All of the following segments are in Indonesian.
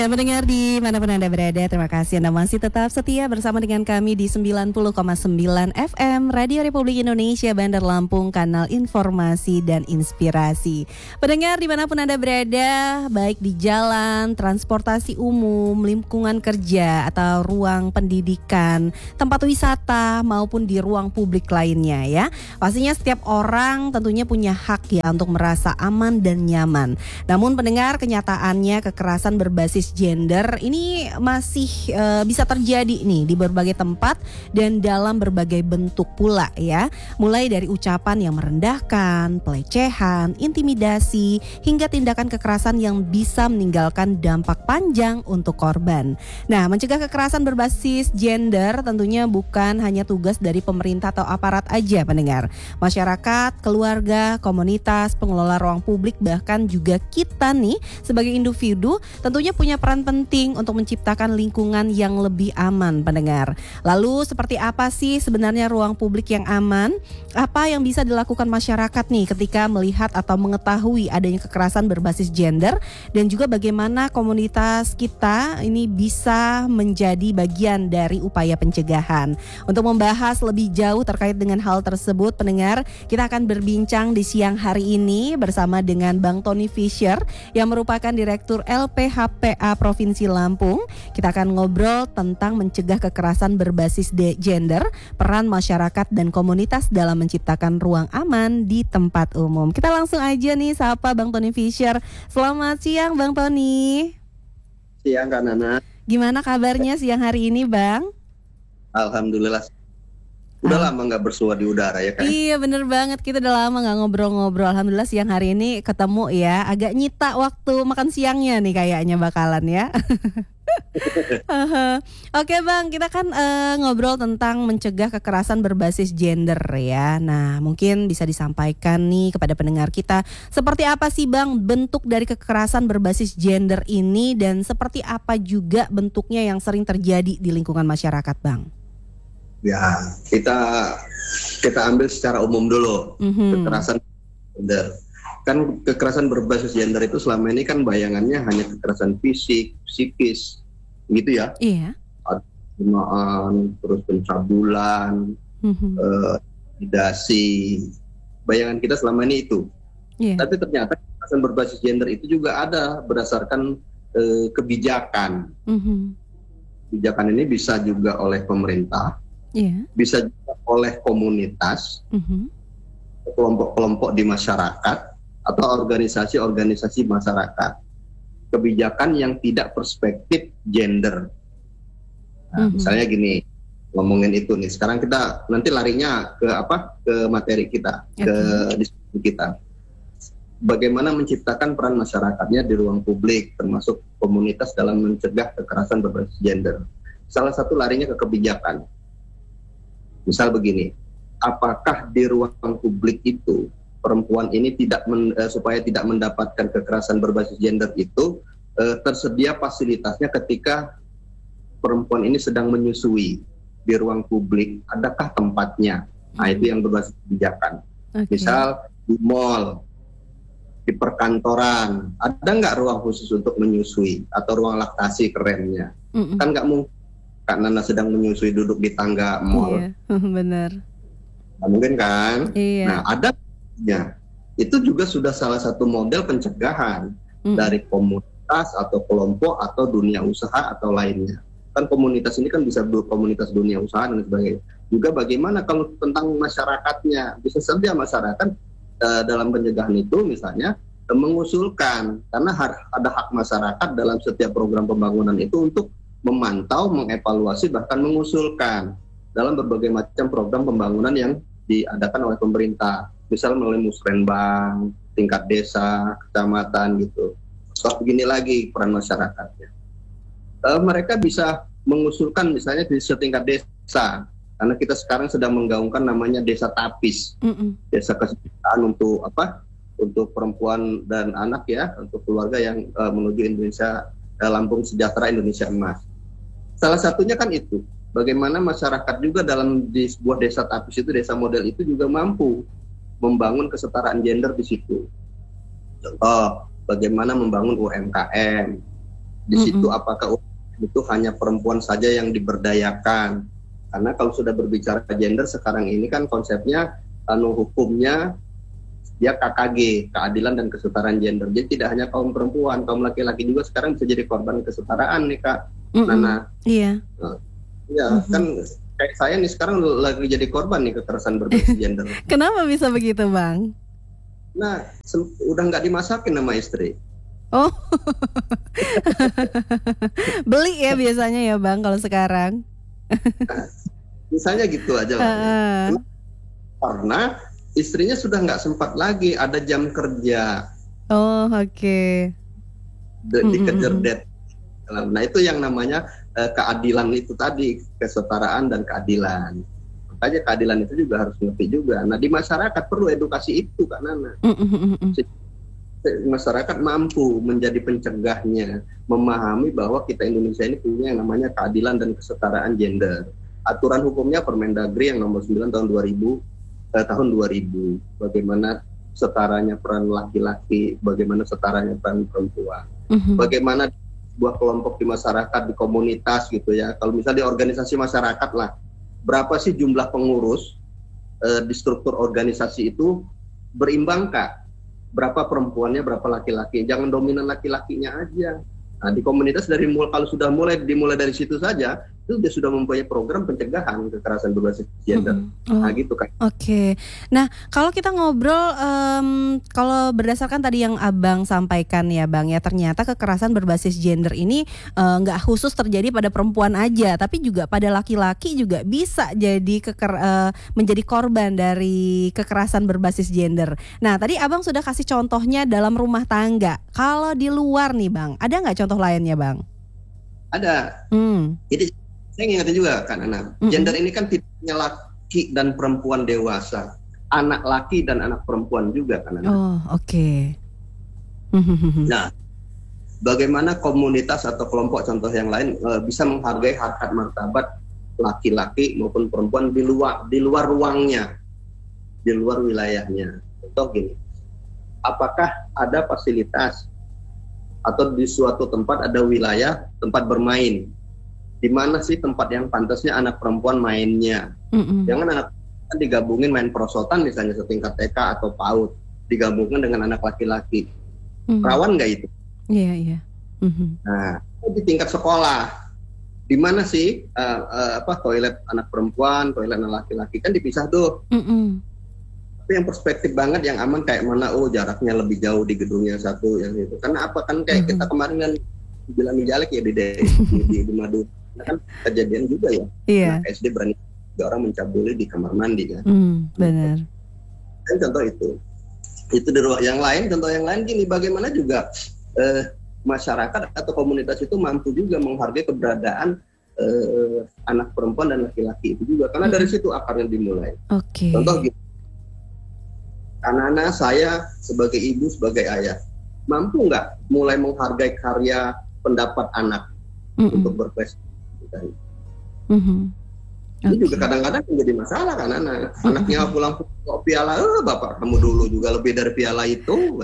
Ya, mendengar di manapun Anda berada, terima kasih Anda masih tetap setia bersama dengan kami di 90,9 FM Radio Republik Indonesia Bandar Lampung, kanal informasi dan inspirasi. Pendengar dimanapun Anda berada, baik di jalan, transportasi umum, lingkungan kerja, atau ruang pendidikan, tempat wisata, maupun di ruang publik lainnya ya. Pastinya setiap orang tentunya punya hak ya untuk merasa aman dan nyaman. Namun pendengar, kenyataannya kekerasan berbasis gender ini masih bisa terjadi nih di berbagai tempat dan dalam berbagai bentuk pula ya. Mulai dari ucapan yang merendahkan, pelecehan, intimidasi, hingga tindakan kekerasan yang bisa meninggalkan dampak panjang untuk korban. Nah, mencegah kekerasan berbasis gender tentunya bukan hanya tugas dari pemerintah atau aparat aja pendengar. Masyarakat, keluarga, komunitas, pengelola ruang publik, bahkan juga kita nih sebagai individu tentunya punya peran penting untuk menciptakan lingkungan yang lebih aman pendengar. Lalu seperti apa sih sebenarnya ruang publik yang aman? Apa yang bisa dilakukan masyarakat nih ketika melihat atau mengetahui adanya kekerasan berbasis gender, dan juga bagaimana komunitas kita ini bisa menjadi bagian dari upaya pencegahan. Untuk membahas lebih jauh terkait dengan hal tersebut pendengar, kita akan berbincang di siang hari ini bersama dengan Bang Tony Fisher yang merupakan Direktur LPHPA Provinsi Lampung. Kita akan ngobrol tentang mencegah kekerasan berbasis gender, peran masyarakat dan komunitas dalam menciptakan ruang aman di tempat umum. Kita langsung aja nih sapa Bang Tony Fisher. Selamat siang Bang Tony. Siang Kak Nana. Gimana kabarnya siang hari ini Bang? Alhamdulillah. Udah lama gak bersua di udara ya Kak? Iya bener banget, kita udah lama gak ngobrol-ngobrol. Alhamdulillah siang hari ini ketemu ya. Agak nyita waktu makan siangnya nih kayaknya bakalan ya. Oke Bang, kita kan ngobrol tentang mencegah kekerasan berbasis gender ya. Nah mungkin bisa disampaikan nih kepada pendengar kita, seperti apa sih Bang bentuk dari kekerasan berbasis gender ini, dan seperti apa juga bentuknya yang sering terjadi di lingkungan masyarakat Bang? Ya, kita ambil secara umum dulu. Kekerasan gender. Kan kekerasan berbasis gender itu selama ini kan bayangannya hanya kekerasan fisik, psikis, gitu ya. Iya. Pembunuhan, terus pencabulan, intimidasi. Bayangan kita selama ini itu. Yeah. Tapi ternyata kekerasan berbasis gender itu juga ada berdasarkan kebijakan. Kebijakan ini bisa juga oleh pemerintah. Yeah. Bisa juga oleh komunitas, kelompok-kelompok di masyarakat, atau organisasi-organisasi masyarakat. Kebijakan yang tidak perspektif gender. Nah, misalnya gini, ngomongin itu nih. Sekarang kita nanti larinya ke materi kita, ke diskusi kita. Bagaimana menciptakan peran masyarakatnya di ruang publik, termasuk komunitas dalam mencegah kekerasan berbasis gender. Salah satu larinya ke kebijakan. Misal begini, apakah di ruang publik itu perempuan ini supaya tidak mendapatkan kekerasan berbasis gender itu tersedia fasilitasnya ketika perempuan ini sedang menyusui di ruang publik, adakah tempatnya? Nah itu yang berbasis kebijakan. Misal di mall, di perkantoran, ada nggak ruang khusus untuk menyusui atau ruang laktasi kerennya? Kan nggak mungkin Kak Nana sedang menyusui duduk di tangga mall. Iya, benar. Nah, mungkin kan? Iya. Nah, adanya itu juga sudah salah satu model pencegahan dari komunitas atau kelompok atau dunia usaha atau lainnya. Kan komunitas ini kan bisa komunitas dunia usaha dan sebagainya. Juga bagaimana kalau tentang masyarakatnya, bisa saja masyarakat dalam pencegahan itu misalnya mengusulkan, karena ada hak masyarakat dalam setiap program pembangunan itu untuk memantau, mengevaluasi, bahkan mengusulkan dalam berbagai macam program pembangunan yang diadakan oleh pemerintah, misal melalui musrenbang, tingkat desa, kecamatan gitu. Soal begini lagi peran masyarakatnya. Mereka bisa mengusulkan misalnya di setingkat desa, karena kita sekarang sedang menggaungkan namanya desa tapis, desa kesejahteraan untuk perempuan dan anak ya, untuk keluarga yang menuju Indonesia Lampung Sejahtera Indonesia Emas. Salah satunya kan itu, bagaimana masyarakat juga di sebuah desa tapis itu, desa model itu juga mampu membangun kesetaraan gender di situ. Contoh, bagaimana membangun UMKM, Di situ apakah itu hanya perempuan saja yang diberdayakan? Karena kalau sudah berbicara gender sekarang ini kan konsepnya hukumnya dia KKG, keadilan dan kesetaraan gender. Jadi tidak hanya kaum perempuan, kaum laki-laki juga sekarang bisa jadi korban kesetaraan nih Kak Nana. Iya. Ya kan kayak saya nih sekarang lagi jadi korban nih kekerasan berbasis gender. Kenapa bisa begitu Bang? Nah, udah nggak dimasakin sama istri. Oh, beli ya biasanya ya Bang kalau sekarang. Misalnya gitu aja lah. Karena istrinya sudah nggak sempat lagi, ada jam kerja. Oh, oke. Dikejar deadline. Nah itu yang namanya keadilan itu tadi, kesetaraan dan keadilan. Makanya keadilan itu juga harus ngerti juga. Nah di masyarakat perlu edukasi itu Kak Nana. Masyarakat mampu menjadi pencegahnya, memahami bahwa kita Indonesia ini punya yang namanya keadilan dan kesetaraan gender. Aturan hukumnya Permendagri yang nomor 9 tahun 2000, bagaimana setaranya peran laki-laki, bagaimana setaranya peran perempuan, bagaimana sebuah kelompok di masyarakat, di komunitas gitu ya. Kalau misalnya di organisasi masyarakat lah, berapa sih jumlah pengurus di struktur organisasi itu berimbang Kak? Berapa perempuannya, berapa laki-laki? Jangan dominan laki-lakinya aja. Nah di komunitas kalau sudah dimulai dari situ saja, itu dia sudah mempunyai program pencegahan kekerasan berbasis gender. Nah gitu kan. Oke. Nah kalau kita ngobrol, kalau berdasarkan tadi yang Abang sampaikan ya Bang ya, ternyata kekerasan berbasis gender ini nggak khusus terjadi pada perempuan aja, tapi juga pada laki-laki juga bisa jadi menjadi korban dari kekerasan berbasis gender. Nah tadi Abang sudah kasih contohnya dalam rumah tangga. Kalau di luar nih Bang, ada nggak contoh lainnya Bang? Ada. Jadi saya ingatkan juga kan anak. Gender ini kan tidak hanya laki dan perempuan dewasa, anak laki dan anak perempuan juga kan anak. Oh oke. Nah, bagaimana komunitas atau kelompok contoh yang lain bisa menghargai harkat martabat laki-laki maupun perempuan di luar ruangnya, di luar wilayahnya. Contoh gini, apakah ada fasilitas atau di suatu tempat ada wilayah tempat bermain, di mana sih tempat yang pantasnya anak perempuan mainnya? Jangan anak perempuan digabungin main perosotan misalnya setingkat TK atau PAUD, digabungkan dengan anak laki-laki. Rawan nggak itu? Iya. Nah, di tingkat sekolah, di mana sih toilet anak perempuan, toilet anak laki-laki kan dipisah tuh. Tapi yang perspektif banget yang aman kayak mana? Oh jaraknya lebih jauh di gedungnya satu yang itu. Karena apa kan kayak kita kemarin kan bilang di Jalek ya di Madu, nah, kan kejadian juga ya. Iya. Nah, SD berani orang mencabuli di kamar mandi kan. Benar. Kan contoh itu di ruang yang lain. Contoh yang lain gini, bagaimana juga masyarakat atau komunitas itu mampu juga menghargai keberadaan anak perempuan dan laki-laki itu juga, karena dari situ akarnya dimulai. Contoh gitu. Anak-anak saya sebagai ibu, sebagai ayah, mampu nggak mulai menghargai karya pendapat anak untuk berprestasi? Ini juga kadang-kadang menjadi masalah kan anak. Anaknya pulang piala, bapak kamu dulu juga lebih dari piala itu.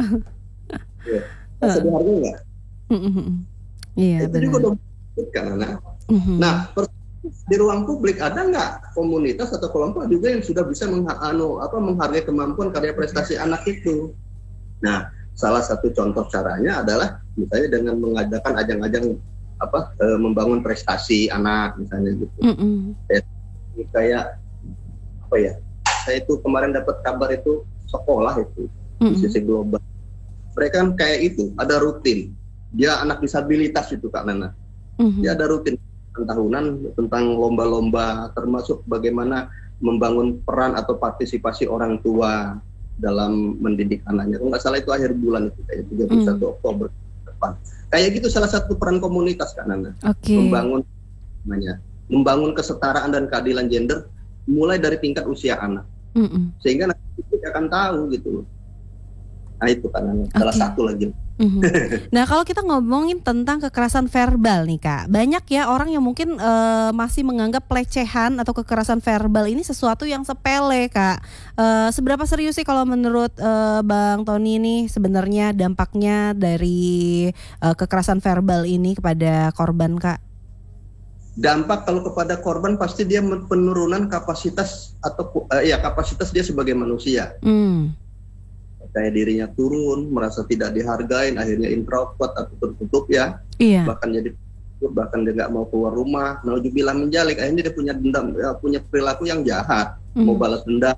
Bisa dihargai nggak? Iya, itu juga dong kan anak. Nah, di ruang publik ada nggak komunitas atau kelompok juga yang sudah bisa menghargai kemampuan karya prestasi anak itu? Nah, salah satu contoh caranya adalah misalnya dengan mengadakan ajang-ajang membangun prestasi anak misalnya gitu. Kayak apa ya? Saya itu kemarin dapat kabar itu sekolah itu di sisi global. Mereka kan kayak itu ada rutin. Dia anak disabilitas itu Kak Nana. Dia ada rutin tahunan tentang lomba-lomba, termasuk bagaimana membangun peran atau partisipasi orang tua dalam mendidik anaknya. Kalau nggak salah itu akhir bulan itu kayak 31 Oktober depan. Kayak gitu salah satu peran komunitas Kak Nana. Membangun kesetaraan dan keadilan gender mulai dari tingkat usia anak. Sehingga nanti kita akan tahu gitu. Nah itu Kak Nana, salah satu lagi. Nah, kalau kita ngomongin tentang kekerasan verbal nih Kak, banyak ya orang yang mungkin masih menganggap pelecehan atau kekerasan verbal ini sesuatu yang sepele Kak. Seberapa serius sih kalau menurut Bang Tony nih sebenarnya dampaknya dari kekerasan verbal ini kepada korban Kak? Dampak kalau kepada korban pasti dia penurunan kapasitas atau kapasitas dia sebagai manusia. Daya dirinya turun, merasa tidak dihargain, akhirnya introvert atau tertutup ya. Iya. Bahkan dia nggak mau keluar rumah, naudzubillah menjalik, akhirnya dia punya dendam, punya perilaku yang jahat, mau balas dendam,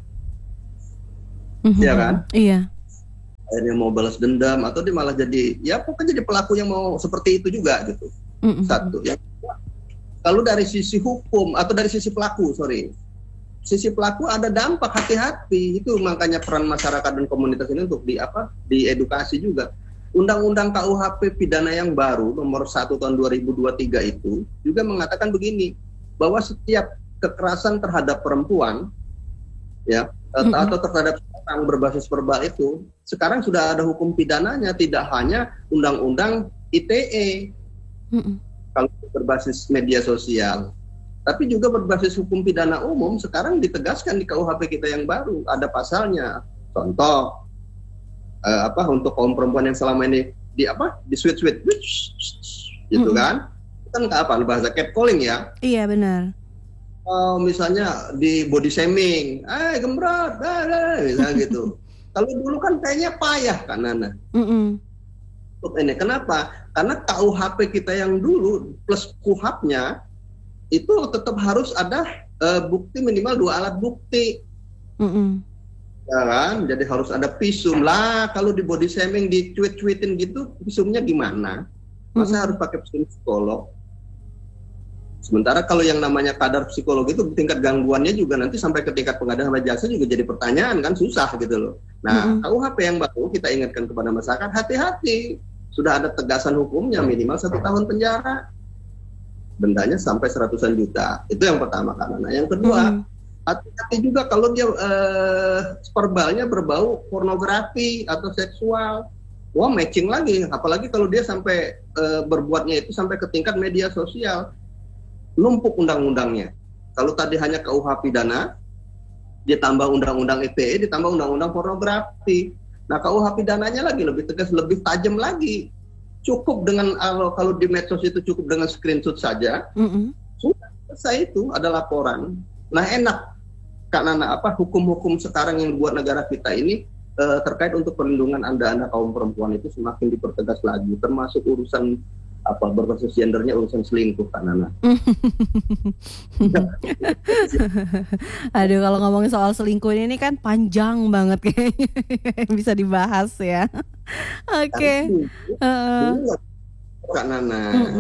ya kan? Iya. Akhirnya mau balas dendam atau dia malah jadi, ya pokoknya jadi pelaku yang mau seperti itu juga gitu. Satu. Yang kedua, kalau dari sisi hukum atau dari sisi pelaku, sisi pelaku ada dampak, hati-hati. Itu makanya peran masyarakat dan komunitas ini untuk diedukasi juga. Undang-Undang KUHP pidana yang baru nomor 1 tahun 2023 itu juga mengatakan begini, bahwa setiap kekerasan terhadap perempuan ya atau terhadap orang berbasis verbal itu sekarang sudah ada hukum pidananya, tidak hanya Undang-Undang ITE kalau berbasis media sosial, tapi juga berbasis hukum pidana umum sekarang ditegaskan di KUHP kita yang baru, ada pasalnya. Contoh untuk kaum perempuan yang selama ini di sweet gitu kan bahasa catcalling ya. Iya benar. Misalnya di body shaming, gembrot, misalnya gitu. Kalau dulu kan kayaknya payah kan Nana. Ini kenapa? Karena KUHP kita yang dulu plus KUHP-nya itu tetap harus ada bukti minimal 2 alat bukti, ya kan? Jadi harus ada visum lah. Kalau di body shaming, di tweet-tweetin gitu, visumnya gimana? Masa harus pakai visum psikolog? Sementara kalau yang namanya kadar psikologi itu tingkat gangguannya juga nanti sampai ke tingkat pengadaan jasa juga jadi pertanyaan kan, susah gitu loh. Nah, KUHP yang baru kita ingatkan kepada masyarakat, hati-hati. Sudah ada tegasan hukumnya, minimal 1 tahun penjara. Dendanya sampai 100-an juta. Itu yang pertama kan. Nah, yang kedua, hati-hati juga kalau dia verbalnya berbau pornografi atau seksual. Wah, matching lagi. Apalagi kalau dia sampai berbuatnya itu sampai ke tingkat media sosial. Numpuk undang-undangnya. Kalau tadi hanya KUH pidana, ditambah undang-undang ITE, ditambah undang-undang pornografi. Nah, KUH pidananya lagi lebih tegas, lebih tajam lagi. Cukup dengan kalau di medsos itu cukup dengan screenshot saja, sudah selesai, itu ada laporan. Nah, enak Kak Nana, hukum-hukum sekarang yang buat negara kita ini terkait untuk perlindungan anda kaum perempuan itu semakin dipertegas lagi, termasuk urusan berbasis gendernya, urusan selingkuh Kak Nana. Aduh, kalau ngomongin soal selingkuh ini kan panjang banget kayaknya bisa dibahas ya. Oke. Kak Nana.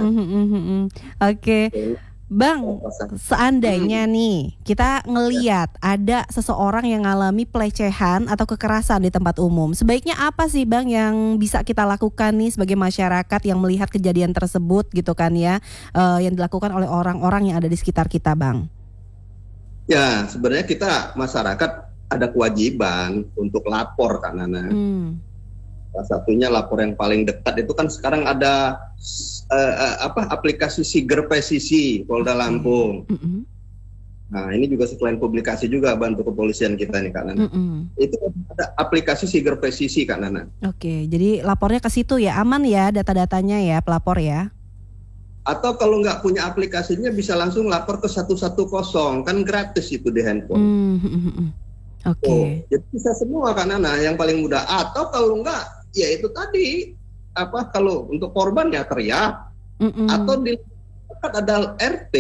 Oke. Bang, seandainya nih kita ngeliat ada seseorang yang ngalami pelecehan atau kekerasan di tempat umum, sebaiknya apa sih Bang yang bisa kita lakukan nih sebagai masyarakat yang melihat kejadian tersebut gitu kan ya, yang dilakukan oleh orang-orang yang ada di sekitar kita Bang? Ya, sebenarnya kita masyarakat ada kewajiban untuk lapor Kak Nana. Salah satunya lapor yang paling dekat itu kan sekarang ada aplikasi Siger Presisi Polda Lampung. Nah, ini juga selain publikasi juga bantu kepolisian kita nih Kak Nana. Itu ada aplikasi Siger Presisi Kak Nana. Oke, jadi lapornya ke situ ya, aman ya data-datanya ya pelapor ya. Atau kalau nggak punya aplikasinya bisa langsung lapor ke 110, kan gratis itu di handphone. Oke. Jadi bisa semua Kak Nana, yang paling mudah. Atau kalau nggak, ya itu tadi kalau untuk korban ya teriak, atau di dekat ada RT.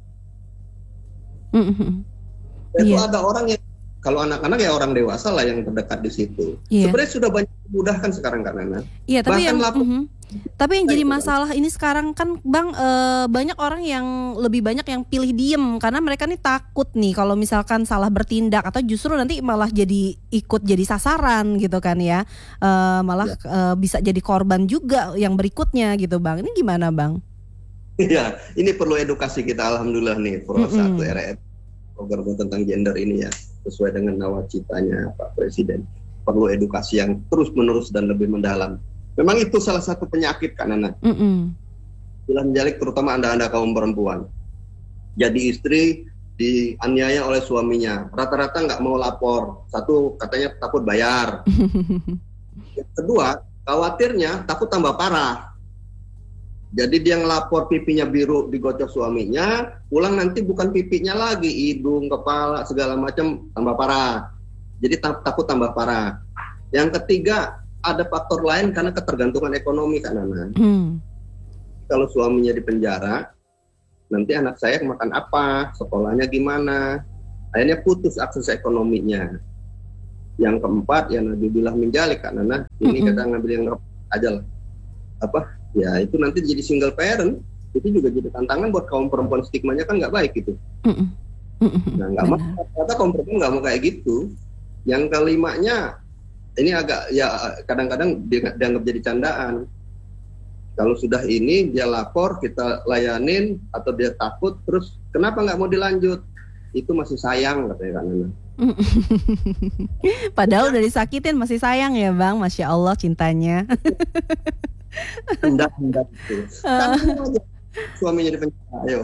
Itu ada orang yang, kalau anak-anak ya orang dewasa lah yang terdekat di situ. Sebenarnya sudah banyak dimudahkan sekarang Kak Nana. Iya, tapi tapi yang jadi masalah ini sekarang kan Bang, banyak orang yang lebih banyak yang pilih diem karena mereka nih takut nih kalau misalkan salah bertindak atau justru nanti malah ikut jadi sasaran gitu kan ya, malah bisa jadi korban juga yang berikutnya gitu Bang. Ini gimana Bang? Iya, ini perlu edukasi kita, alhamdulillah nih Pro 1 RRI program tentang gender ini ya, sesuai dengan nawacitanya Pak Presiden. Perlu edukasi yang terus-menerus dan lebih mendalam. Memang itu salah satu penyakit kan Nana. Bila menjalik terutama anda kaum perempuan. Jadi istri dianiaya oleh suaminya. Rata-rata nggak mau lapor. Satu, katanya takut bayar. Yang kedua, khawatirnya takut tambah parah. Jadi dia ngelapor pipinya biru digocok suaminya, pulang nanti bukan pipinya lagi, hidung, kepala, segala macam tambah parah. Jadi takut tambah parah. Yang ketiga, ada faktor lain karena ketergantungan ekonomi kan Nana. Kalau suaminya di penjara, nanti anak saya makan apa, sekolahnya gimana, akhirnya putus akses ekonominya. Yang keempat, ya naudzubillah min dzalik kan Nana. Ini kita ngambil yang aja lah. Ya itu nanti jadi single parent, itu juga jadi tantangan buat kaum perempuan, stigmanya kan nggak baik gitu. Nah nggak mau, kata kaum perempuan nggak mau kayak gitu. Yang kelimanya, ini agak ya kadang-kadang dianggap jadi candaan. Kalau sudah ini dia lapor, kita layanin, atau dia takut, terus kenapa nggak mau dilanjut? Itu masih sayang katanya kan Nana. Padahal udah disakitin masih sayang ya Bang, Masya Allah cintanya. Hendak itu. Suaminya di penjara, ayo.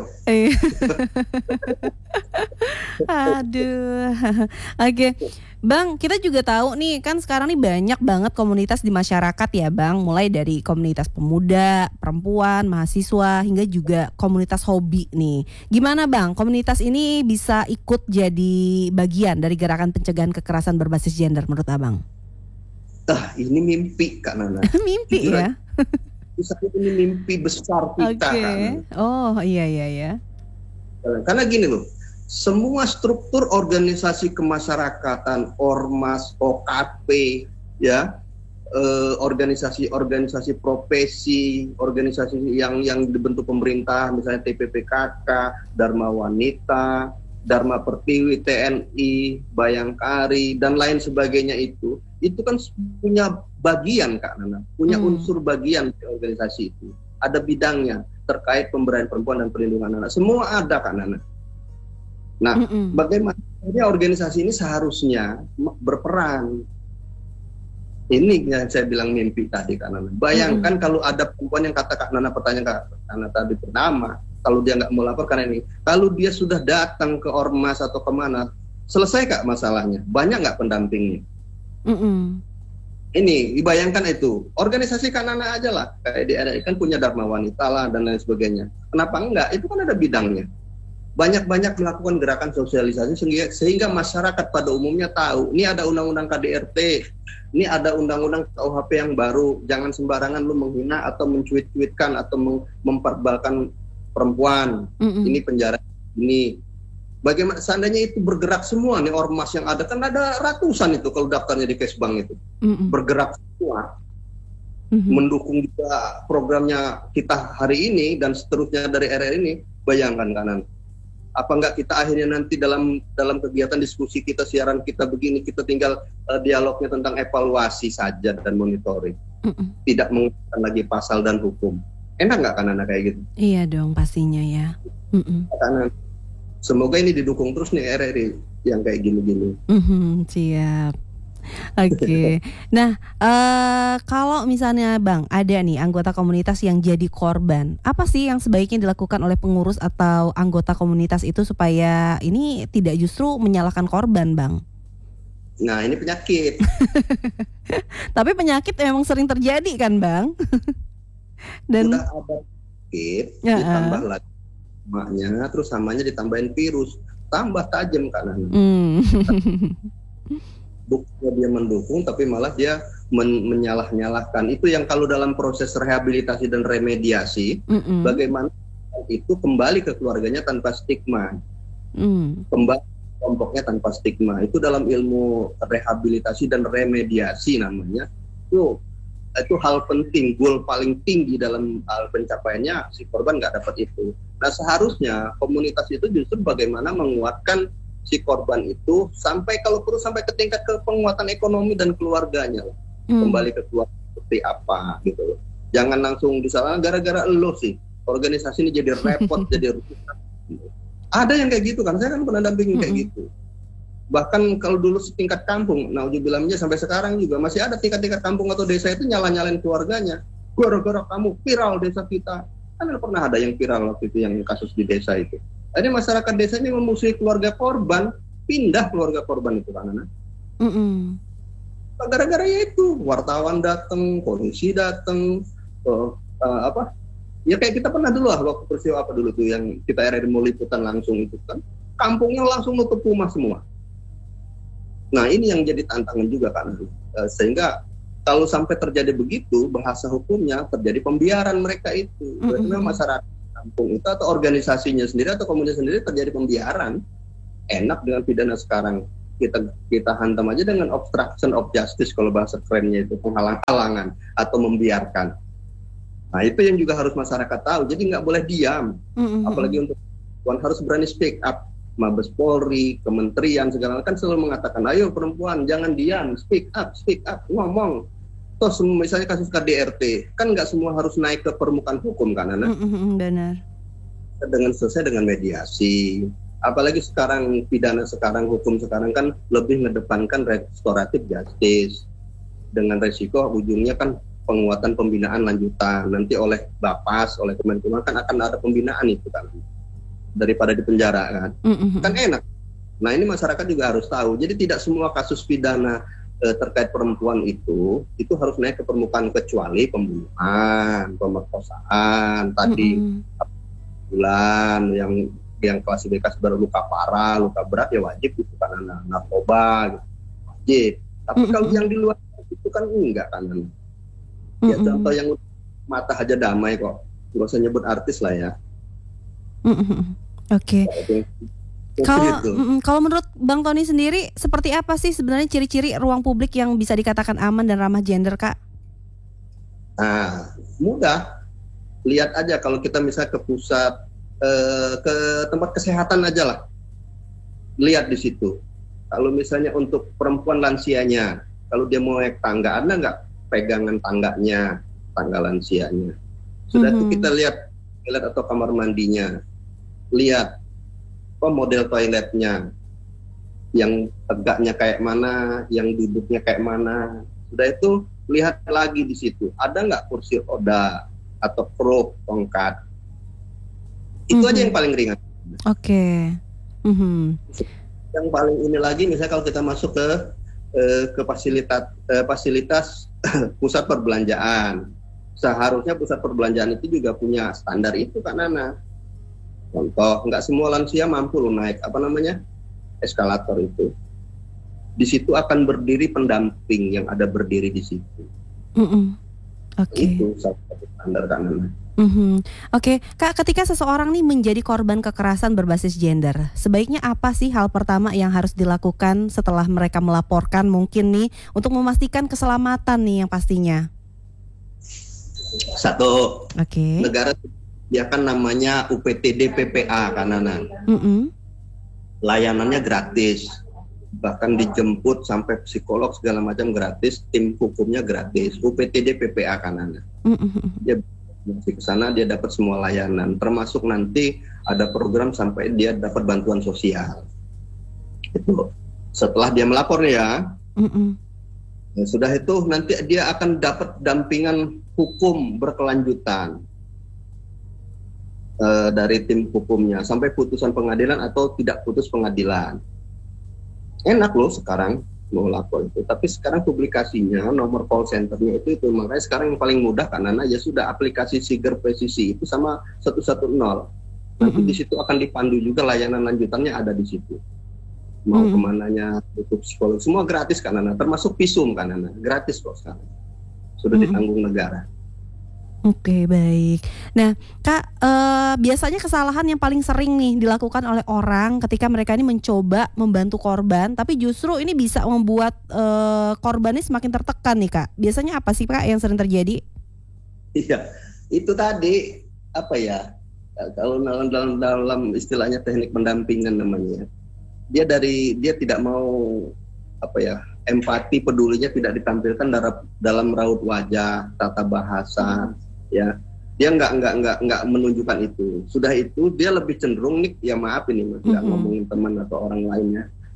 Aduh. Oke. Bang, kita juga tahu nih kan sekarang nih banyak banget komunitas di masyarakat ya Bang, mulai dari komunitas pemuda, perempuan, mahasiswa, hingga juga komunitas hobi nih. Gimana Bang, komunitas ini bisa ikut jadi bagian dari gerakan pencegahan kekerasan berbasis gender menurut Abang? Ini mimpi Kak Nana. Mimpi ya? Ini mimpi besar kita kan. Oh iya. Karena gini loh, semua struktur organisasi kemasyarakatan, ormas, OKP, ya, organisasi profesi, organisasi yang dibentuk pemerintah, misalnya TPPKK, Dharma Wanita, Dharma Pertiwi, TNI, Bayangkari, dan lain sebagainya itu kan punya bagian Kak Nana, punya unsur bagian di organisasi itu. Ada bidangnya terkait pemberdayaan perempuan dan perlindungan anak. Semua ada Kak Nana. Nah, bagaimana organisasi ini seharusnya berperan? Ini yang saya bilang mimpi tadi Kak Nana. Bayangkan kalau ada perempuan yang kata Kak Nana, pertanyaan Kak Nana tadi pertama, kalau dia nggak mau lapor karena ini, kalau dia sudah datang ke ormas atau kemana, selesai Kak masalahnya? Banyak nggak pendampingnya? Ini dibayangkan itu organisasi Kak Nana aja lah, kayak di RRI kan punya Dharma Wanita lah dan lain sebagainya. Kenapa enggak? Itu kan ada bidangnya. Banyak melakukan gerakan sosialisasi sehingga masyarakat pada umumnya tahu. Ini ada undang-undang KDRT, ini ada undang-undang KUHP yang baru. Jangan sembarangan lu menghina atau mencuit-cuitkan atau memperbalkan perempuan. Ini penjara ini. Bagaimana seandainya itu bergerak semua nih ormas yang ada, kan ada ratusan itu kalau daftarnya di Kesbang itu. Bergerak semua. Mendukung juga programnya kita hari ini dan seterusnya dari RR ini. Bayangkan kanan. Apa enggak kita akhirnya nanti dalam kegiatan diskusi kita, siaran kita begini, kita tinggal dialognya tentang evaluasi saja dan monitoring. Tidak menggunakan lagi pasal dan hukum. Enak nggak kan anak kayak gitu? Iya dong pastinya ya. Karena semoga ini didukung terus nih RRI yang kayak gini-gini. Siap. Oke. Nah, kalau misalnya Bang ada nih anggota komunitas yang jadi korban, apa sih yang sebaiknya dilakukan oleh pengurus atau anggota komunitas itu supaya ini tidak justru menyalahkan korban, Bang? Nah, ini penyakit. Tapi penyakit memang sering terjadi kan, Bang? Dan sudah ada penyakit, ditambah lagi maknya, terus samanya ditambahin virus, tambah tajam kan. Bukannya dia mendukung, tapi malah dia menyalah-nyalahkan. Itu yang kalau dalam proses rehabilitasi dan remediasi, bagaimana itu kembali ke keluarganya tanpa stigma, kembali kelompoknya tanpa stigma. Itu dalam ilmu rehabilitasi dan remediasi namanya. Itu hal penting, goal paling tinggi dalam hal pencapaiannya si korban nggak dapat itu. Nah seharusnya komunitas itu justru bagaimana menguatkan si korban itu sampai kalau perlu sampai ke tingkat ke penguatan ekonomi dan keluarganya lah. Kembali ke keluarga seperti apa gitu loh. Jangan langsung disalahkan gara-gara lo sih organisasi ini jadi repot jadi rusak. Ada yang kayak gitu kan, saya kan pernah dampingin kayak gitu. Bahkan kalau dulu setingkat kampung, naudzubillah sampai sekarang juga masih ada tingkat-tingkat kampung atau desa itu nyala-nyalain keluarganya. Gara-gara kamu viral desa kita. Kan pernah ada yang viral waktu itu yang kasus di desa itu. Jadi masyarakat desanya memusuhi keluarga korban, pindah keluarga korban itu kan. Gara-gara itu wartawan datang, polisi datang, ya kayak kita pernah dulu lah waktu peristiwa apa dulu tuh yang kita RRI mau liputan langsung itu kan, kampungnya langsung nutup rumah semua. Nah ini yang jadi tantangan juga kan, sehingga kalau sampai terjadi begitu, bahasa hukumnya terjadi pembiaran mereka itu. Berarti masyarakat kampung itu atau organisasinya sendiri atau komunitas sendiri terjadi pembiaran. Enak dengan pidana sekarang. Kita hantam aja dengan obstruction of justice kalau bahasa kerennya itu, penghalang-halangan atau membiarkan. Nah itu yang juga harus masyarakat tahu. Jadi nggak boleh diam. Apalagi untuk perempuan harus berani speak up. Mabes Polri, kementerian segala kan selalu mengatakan, ayo perempuan jangan diam, speak up, ngomong. Terus misalnya kasus KDRT, kan nggak semua harus naik ke permukaan hukum kan, Ana? Benar. Selesai dengan mediasi. Apalagi sekarang pidana sekarang, hukum sekarang kan lebih mengedepankan restoratif justice. Dengan resiko ujungnya kan penguatan pembinaan lanjutan. Nanti oleh Bapas, oleh Kemenkumham kan akan ada pembinaan itu kan. Daripada di penjara kan, kan enak. Nah ini masyarakat juga harus tahu. Jadi tidak semua kasus pidana terkait perempuan itu harus naik ke permukaan kecuali pembunuhan, pemerkosaan, tadi bulan yang klasifikasi baru luka parah, luka berat ya wajib itu kan, narkoba gitu. Wajib. Tapi kalau yang di luar itu kan enggak kan. Ya contoh yang mata aja damai kok. Nggak usah nyebut artis lah ya. Oke. Kalau menurut Bang Tony sendiri seperti apa sih sebenarnya ciri-ciri ruang publik yang bisa dikatakan aman dan ramah gender, Kak? Nah, mudah. Lihat aja kalau kita misalnya ke pusat, ke tempat kesehatan aja lah. Lihat di situ. Kalau misalnya untuk perempuan lansianya, kalau dia mau naik tangga, ada nggak pegangan tangganya, tangga lansianya? Sudah itu kita lihat atau kamar mandinya. Lihat model toiletnya, yang tegaknya kayak mana, yang duduknya kayak mana. Sudah itu lihat lagi di situ, ada nggak kursi roda atau kruk, tongkat. Itu aja yang paling ringan. Oke. Yang paling ini lagi, misalnya kalau kita masuk ke fasilitas pusat perbelanjaan, seharusnya pusat perbelanjaan itu juga punya standar itu kan, Nana. Contoh, nggak semua lansia mampu loh naik eskalator itu. Di situ akan berdiri pendamping yang ada berdiri di situ. Itu satu standar kan. Oke, Kak, ketika seseorang nih menjadi korban kekerasan berbasis gender, sebaiknya apa sih hal pertama yang harus dilakukan setelah mereka melaporkan mungkin nih untuk memastikan keselamatan nih yang pastinya? Satu, negara dia kan namanya UPTD PPA kan, Nana. Layanannya gratis, bahkan dijemput sampai psikolog segala macam gratis, tim hukumnya gratis. UPTD PPA kan, Nana. Dia ke sana dia dapat semua layanan, termasuk nanti ada program sampai dia dapat bantuan sosial. Itu setelah dia melapor ya. Ya, sudah itu nanti dia akan dapat dampingan hukum berkelanjutan. Dari tim hukumnya sampai putusan pengadilan atau tidak putus pengadilan. Enak loh sekarang mau lapor itu, tapi sekarang publikasinya nomor call centernya itu makanya sekarang yang paling mudah karena ya sudah aplikasi Siger Presisi itu sama 110. Nanti di situ akan dipandu juga layanan lanjutannya ada di situ. Mau kemananya, butuh psikolog, semua gratis kan, Nana, termasuk visum kan, Nana, gratis kok sekarang. Sudah ditanggung negara. Oke, baik. Nah, Kak, biasanya kesalahan yang paling sering nih dilakukan oleh orang ketika mereka ini mencoba membantu korban, tapi justru ini bisa membuat korbannya semakin tertekan nih, Kak. Biasanya apa sih, Kak, yang sering terjadi? Iya, itu tadi apa ya? Kalau dalam istilahnya teknik pendampingan namanya, dia tidak mau empati pedulinya tidak ditampilkan dalam raut wajah, tata bahasa. Ya, dia nggak menunjukkan itu. Sudah itu dia lebih cenderung nih, ya maaf ini nggak ngomongin teman atau orang lainnya.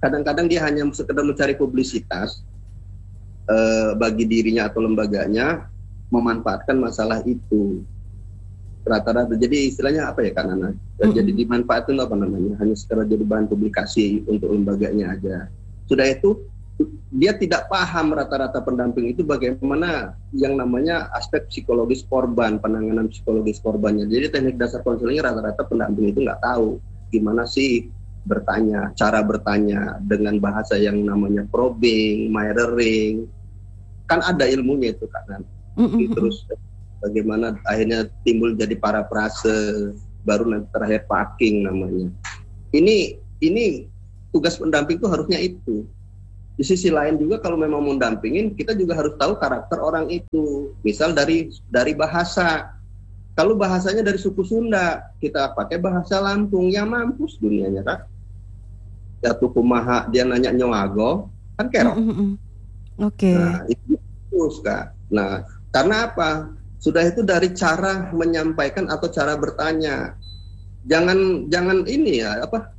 Kadang-kadang dia hanya sekedar mencari publisitas bagi dirinya atau lembaganya, memanfaatkan masalah itu. Rata-rata jadi istilahnya apa ya Kak Nana? Jadi dimanfaatkan apa namanya? Hanya sekedar jadi bahan publikasi untuk lembaganya aja. Sudah itu dia tidak paham rata-rata pendamping itu bagaimana yang namanya aspek psikologis korban, penanganan psikologis korbannya. Jadi teknik dasar konselingnya rata-rata pendamping itu nggak tahu gimana sih bertanya, cara bertanya dengan bahasa yang namanya probing, mirroring. Kan ada ilmunya itu kan. Terus bagaimana akhirnya timbul jadi parafrase, baru nanti terakhir packing namanya. Ini tugas pendamping itu harusnya itu. Di sisi lain juga kalau memang mendampingin, kita juga harus tahu karakter orang itu. Misal dari bahasa. Kalau bahasanya dari suku Sunda, kita pakai bahasa Lampung, ya mampus dunianya kan. Ya tuh kumaha dia nanya nyoago, kan kerok. Oke. Nah, itu terus Kak. Nah, karena apa? Sudah itu dari cara menyampaikan atau cara bertanya. Jangan ini ya apa?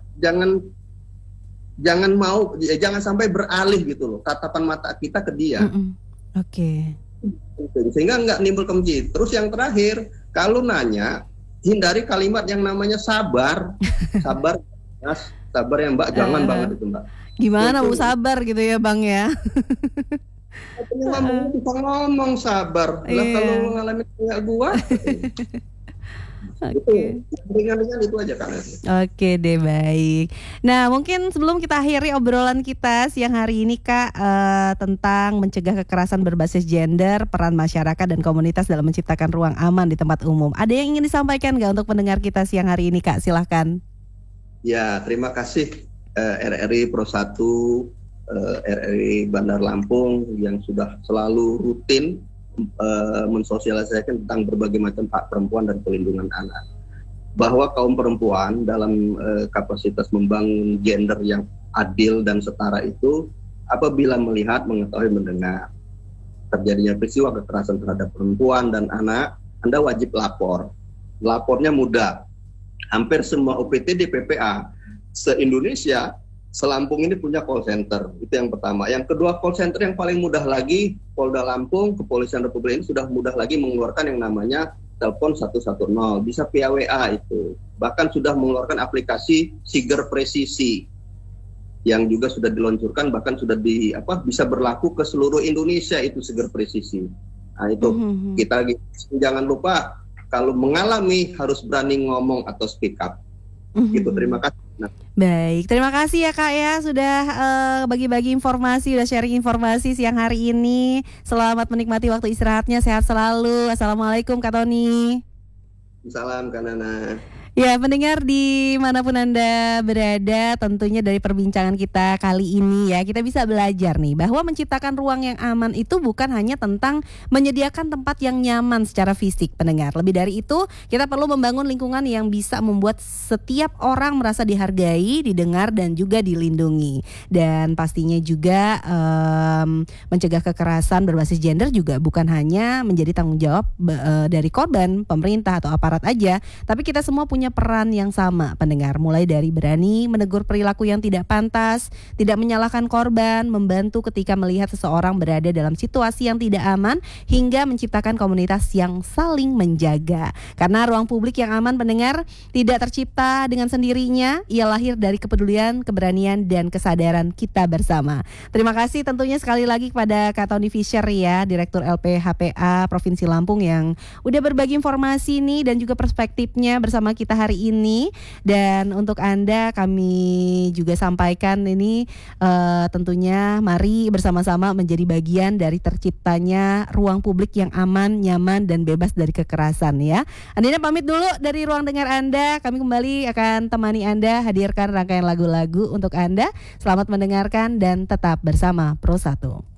Jangan sampai beralih gitu loh tatapan mata kita ke dia. Oke. Sehingga nggak nimbul kebencian. Terus yang terakhir, kalau nanya hindari kalimat yang namanya sabar. Sabar ya Mbak, jangan banget itu Mbak. Gimana mau sabar gitu ya Bang ya? Kita ngomong sabar. Lah kalau mengalami kayak gua. Oke. Ringan-ringan itu aja kan. Oke deh, baik. Nah, mungkin sebelum kita akhiri obrolan kita siang hari ini Kak, tentang mencegah kekerasan berbasis gender, peran masyarakat dan komunitas dalam menciptakan ruang aman di tempat umum. Ada yang ingin disampaikan nggak untuk pendengar kita siang hari ini Kak? Silahkan. Ya, terima kasih RRI Pro 1, RRI Bandar Lampung yang sudah selalu rutin mensosialisasikan tentang berbagai macam hak perempuan dan perlindungan anak. Bahwa kaum perempuan dalam kapasitas membangun gender yang adil dan setara itu, apabila melihat, mengetahui, mendengar terjadinya peristiwa kekerasan terhadap perempuan dan anak, Anda wajib lapor. Lapornya mudah. Hampir semua UPTD PPA se-Indonesia, se-Lampung ini punya call center. Itu yang pertama. Yang kedua, call center yang paling mudah lagi, Polda Lampung, Kepolisian Republik ini sudah mudah lagi mengeluarkan yang namanya telepon 110. Bisa via WA itu. Bahkan sudah mengeluarkan aplikasi Siger Presisi yang juga sudah diluncurkan, bahkan sudah bisa berlaku ke seluruh Indonesia itu Siger Presisi. Nah itu kita jangan lupa kalau mengalami harus berani ngomong atau speak up. Gitu, terima kasih. Nah. Baik, terima kasih ya Kak ya sudah bagi-bagi informasi, sudah sharing informasi siang hari ini. Selamat menikmati waktu istirahatnya, sehat selalu. Assalamualaikum Kak Tony. Salam Kak Nana. Ya, pendengar dimanapun Anda berada, tentunya dari perbincangan kita kali ini ya, kita bisa belajar nih bahwa menciptakan ruang yang aman itu bukan hanya tentang menyediakan tempat yang nyaman secara fisik, pendengar. Lebih dari itu, kita perlu membangun lingkungan yang bisa membuat setiap orang merasa dihargai, didengar, dan juga dilindungi. Dan pastinya juga mencegah kekerasan berbasis gender juga bukan hanya menjadi tanggung jawab dari korban, pemerintah, atau aparat aja, tapi kita semua punya peran yang sama, pendengar. Mulai dari berani menegur perilaku yang tidak pantas, tidak menyalahkan korban, membantu ketika melihat seseorang berada dalam situasi yang tidak aman, hingga menciptakan komunitas yang saling menjaga. Karena ruang publik yang aman, pendengar, tidak tercipta dengan sendirinya. Ia lahir dari kepedulian, keberanian, dan kesadaran kita bersama. Terima kasih tentunya sekali lagi kepada Kak Tony Fisher ya, Direktur LPHPA Provinsi Lampung, yang udah berbagi informasi nih dan juga perspektifnya bersama kita hari ini. Dan untuk Anda kami juga sampaikan ini tentunya mari bersama-sama menjadi bagian dari terciptanya ruang publik yang aman, nyaman, dan bebas dari kekerasan ya. Andina pamit dulu dari ruang dengar Anda. Kami kembali akan temani Anda, hadirkan rangkaian lagu-lagu untuk Anda. Selamat mendengarkan dan tetap bersama Pro 1.